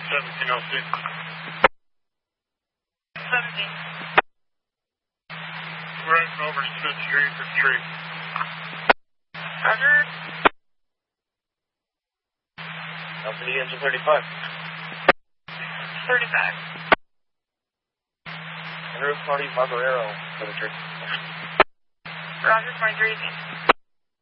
17LC. 17. We're heading over Smith Street for tree. Roger. LCD engine 35. 35. En route party Barbarero for the tree. Roger, 23.